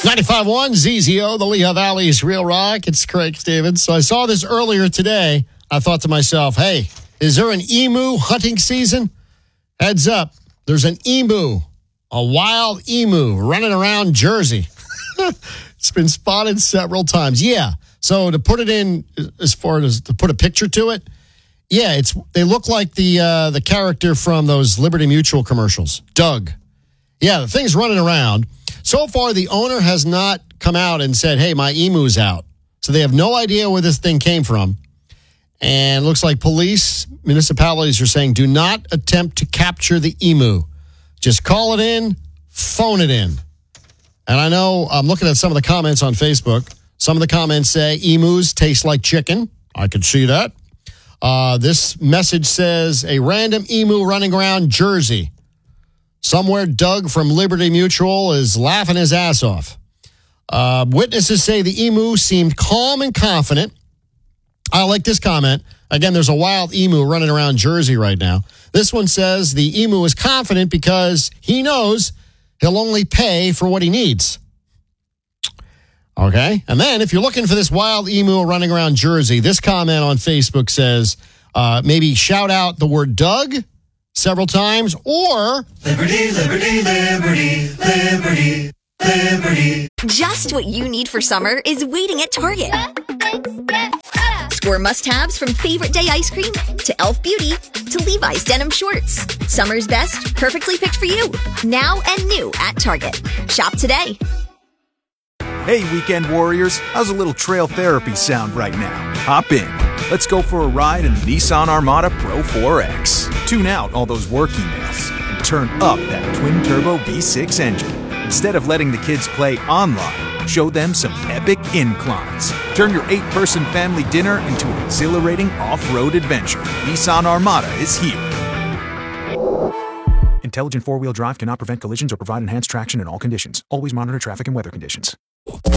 95.1 ZZO, the Lehigh Valley's Real Rock. It's Craig Stevens. So I saw this earlier today. I thought to myself, hey, is there an emu hunting season? Heads up, there's an emu, a wild emu running around Jersey. It's been spotted several times. Yeah, so to put it in, as far as to put a picture to it, yeah, they look like the character from those Liberty Mutual commercials, Doug. Yeah, the thing's running around. So far, the owner has not come out and said, hey, my emu's out. So they have no idea where this thing came from. And it looks like police, municipalities are saying, do not attempt to capture the emu. Just call it in, phone it in. And I know I'm looking at some of the comments on Facebook. Some of the comments say emus taste like chicken. I could see that. This message says a random emu running around Jersey. Somewhere Doug from Liberty Mutual is laughing his ass off. Witnesses say the emu seemed calm and confident. I like this comment. Again, there's a wild emu running around Jersey right now. This one says the emu is confident because he knows he'll only pay for what he needs. Okay. And then if you're looking for this wild emu running around Jersey, this comment on Facebook says maybe shout out the word Doug several times, or Liberty, liberty, liberty, liberty, liberty. Just what you need for summer is waiting at Target. Score must-haves from Favorite Day ice cream to Elf Beauty to Levi's denim shorts. Summer's best, perfectly picked for you. Now and new at Target. Shop today. Hey, weekend warriors, how's a little trail therapy sound right now? Hop in. Let's go for a ride in the Nissan Armada Pro 4X. Tune out all those work emails and turn up that twin-turbo V6 engine. Instead of letting the kids play online, show them some epic inclines. Turn your 8-person family dinner into an exhilarating off-road adventure. Nissan Armada is here. Intelligent four-wheel drive cannot prevent collisions or provide enhanced traction in all conditions. Always monitor traffic and weather conditions.